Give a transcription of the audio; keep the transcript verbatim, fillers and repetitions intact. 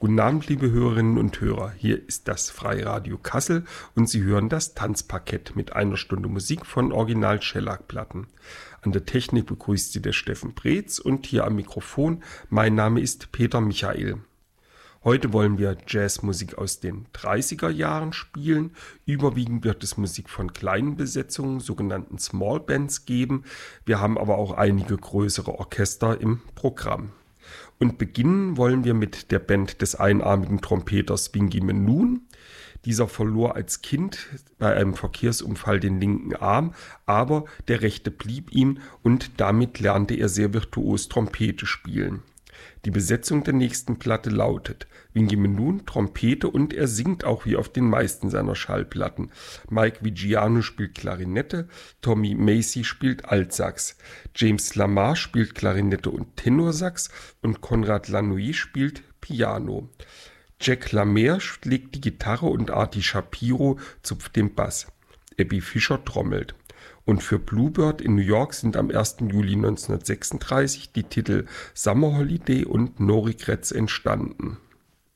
Guten Abend, liebe Hörerinnen und Hörer. Hier ist das Freiradio Kassel und Sie hören das Tanzparkett mit einer Stunde Musik von Original Shellac-Platten. An der Technik begrüßt Sie der Steffen Preetz und hier am Mikrofon mein Name ist Peter Michael. Heute wollen wir Jazzmusik aus den dreißiger Jahren spielen. Überwiegend wird es Musik von kleinen Besetzungen, sogenannten Small Bands, geben. Wir haben aber auch einige größere Orchester im Programm. Und beginnen wollen wir mit der Band des einarmigen Trompeters Wingy Menune. Dieser verlor als Kind bei einem Verkehrsunfall den linken Arm, aber der rechte blieb ihm und damit lernte er sehr virtuos Trompete spielen. Die Besetzung der nächsten Platte lautet: Wingy Menune, Trompete, und er singt auch wie auf den meisten seiner Schallplatten. Mike Viggiano spielt Klarinette, Tommy Macy spielt Altsax, James Lamar spielt Klarinette und Tenorsax und Conrad Lanois spielt Piano. Jack LaMere schlägt die Gitarre und Artie Shapiro zupft den Bass. Abby Fischer trommelt. Und für Bluebird in New York sind am ersten Juli neunzehnhundertsechsunddreißig die Titel Summer Holiday und No Regrets entstanden.